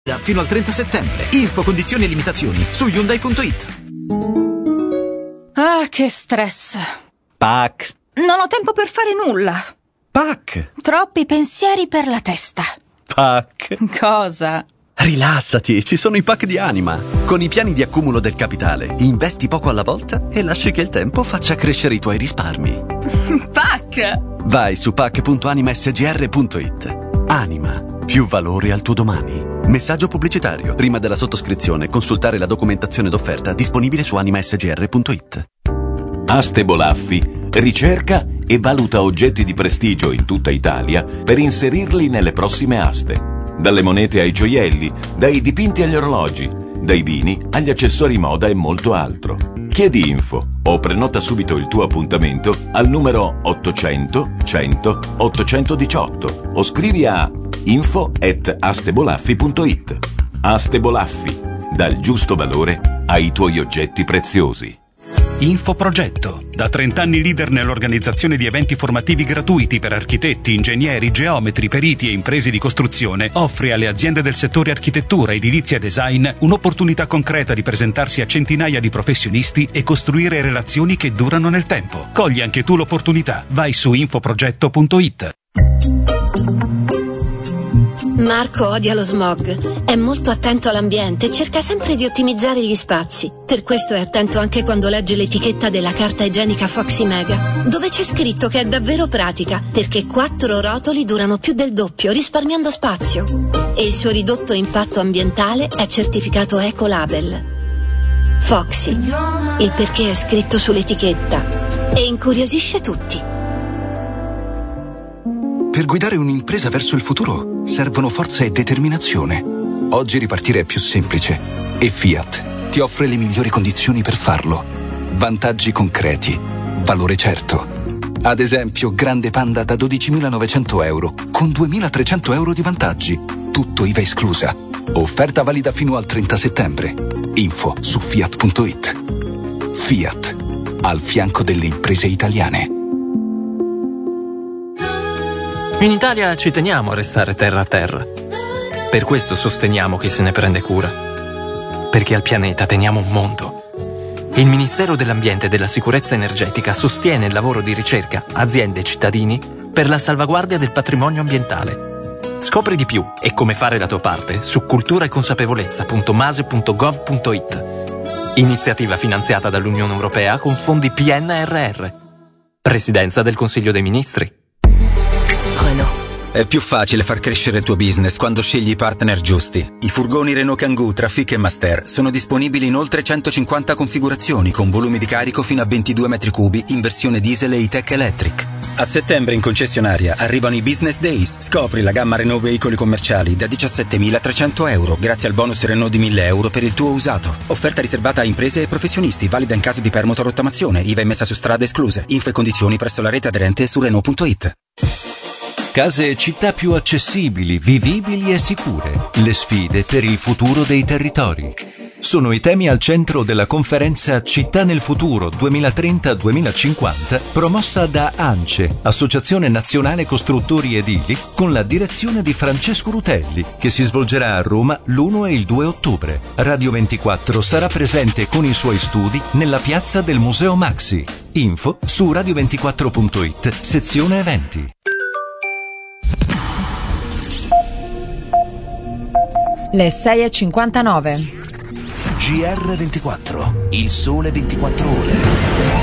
Fino al 30 settembre. Info, condizioni e limitazioni su Hyundai.it. Ah, che stress. PAC. Non ho tempo per fare nulla. PAC. Troppi pensieri per la testa. PAC. Cosa? Rilassati, ci sono i PAC di Anima. Con i piani di accumulo del capitale, investi poco alla volta e lasci che il tempo faccia crescere i tuoi risparmi. PAC! Vai su pac.animasgr.it. Anima, più valore al tuo domani. Messaggio pubblicitario. Prima della sottoscrizione, consultare la documentazione d'offerta disponibile su animasgr.it. Aste Bolaffi ricerca e valuta oggetti di prestigio in tutta Italia per inserirli nelle prossime aste. Dalle monete ai gioielli, dai dipinti agli orologi, dai vini agli accessori moda e molto altro. Chiedi info o prenota subito il tuo appuntamento al numero 800 100 818 o scrivi a info@astebolaffi.it. Aste Bolaffi, dal giusto valore ai tuoi oggetti preziosi. Infoprogetto, da 30 anni leader nell'organizzazione di eventi formativi gratuiti per architetti, ingegneri, geometri, periti e imprese di costruzione, offre alle aziende del settore architettura, edilizia e design un'opportunità concreta di presentarsi a centinaia di professionisti e costruire relazioni che durano nel tempo. Cogli anche tu l'opportunità. Vai su infoprogetto.it. Marco odia lo smog, è molto attento all'ambiente e cerca sempre di ottimizzare gli spazi. Per questo è attento anche quando legge l'etichetta della carta igienica Foxy Mega, dove c'è scritto che è davvero pratica, perché 4 rotoli durano più del doppio, risparmiando spazio. E il suo ridotto impatto ambientale è certificato Ecolabel. Foxy, il perché è scritto sull'etichetta e incuriosisce tutti. Per guidare un'impresa verso il futuro servono forza e determinazione. Oggi ripartire è più semplice e Fiat ti offre le migliori condizioni per farlo. Vantaggi concreti, valore certo. Ad esempio, Grande Panda da 12.900 euro con 2.300 euro di vantaggi. Tutto IVA esclusa. Offerta valida fino al 30 settembre. Info su fiat.it. Fiat, al fianco delle imprese italiane. In Italia ci teniamo a restare terra a terra. Per questo sosteniamo chi se ne prende cura. Perché al pianeta teniamo un mondo. Il Ministero dell'Ambiente e della Sicurezza Energetica sostiene il lavoro di ricerca, aziende e cittadini per la salvaguardia del patrimonio ambientale. Scopri di più e come fare la tua parte su culturaeconsapevolezza.mase.gov.it. Iniziativa finanziata dall'Unione Europea con fondi PNRR. Presidenza del Consiglio dei Ministri. È più facile far crescere il tuo business quando scegli i partner giusti. I furgoni Renault Kangoo Trafic e Master sono disponibili in oltre 150 configurazioni con volumi di carico fino a 22 metri cubi in versione diesel e E-Tech Electric. A settembre in concessionaria arrivano i Business Days. Scopri la gamma Renault veicoli commerciali da 17.300 euro grazie al bonus Renault di 1.000 euro per il tuo usato. Offerta riservata a imprese e professionisti, valida in caso di permuto rottamazione, IVA emessa su strade escluse. Info e condizioni presso la rete aderente su Renault.it. Case e città più accessibili, vivibili e sicure. Le sfide per il futuro dei territori. Sono i temi al centro della conferenza Città nel futuro 2030-2050, promossa da ANCE, Associazione Nazionale Costruttori Edili, con la direzione di Francesco Rutelli, che si svolgerà a Roma l'1 e il 2 ottobre. Radio 24 sarà presente con i suoi studi nella piazza del Museo Maxi. Info su radio24.it, sezione eventi. Le 6:59. GR24, il sole 24 ore.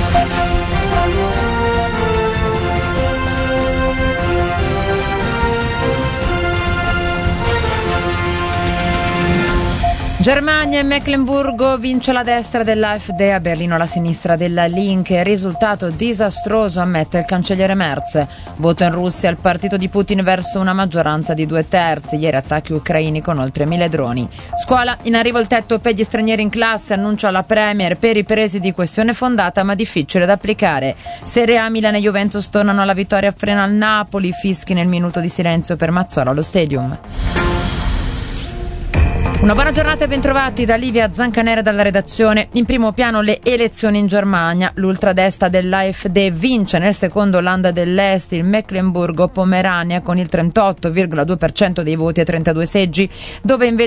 Germania e Meckenburgo, vince la destra dell'AfD, a Berlino la sinistra della Link. Risultato disastroso, ammette il cancelliere Merz. Voto in Russia, il partito di Putin verso una maggioranza di 2/3. Ieri attacchi ucraini con oltre 1.000 droni. Scuola, in arrivo il tetto per gli stranieri in classe, annuncio alla Premier per i presidi, questione fondata ma difficile da applicare. Serie A, Milan e Juventus tornano alla vittoria, frena al Napoli, fischi nel minuto di silenzio per Mazzola allo Stadium. Una buona giornata e bentrovati da Livia Zancanera dalla redazione. In primo piano le elezioni in Germania. L'ultradestra dell'AfD vince nel secondo Land dell'Est, il Mecklenburgo-Pomerania, con il 38,2% dei voti e 32 seggi, dove invece